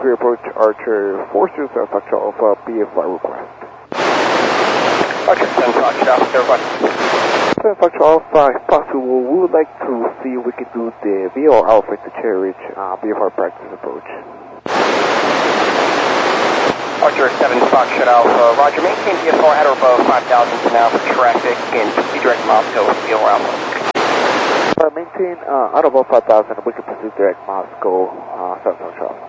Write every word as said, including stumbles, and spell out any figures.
three approach Archer four zero seven Foxtrot Alpha, B F Y request. Archer seven Foxtrot Alpha, zero five. seven Foxtrot Alpha, if possible, we would like to see if we can do the V O Alpha to Cherry Ridge, uh, B F R practice approach. Archer seven Foxtrot Alpha, roger, maintain V F R at or above five thousand for now for traffic in proceed direct Moscow, V O Alpha. Uh, maintain uh, at above five thousand, we can proceed direct Moscow, uh, seven Foxtrot Alpha.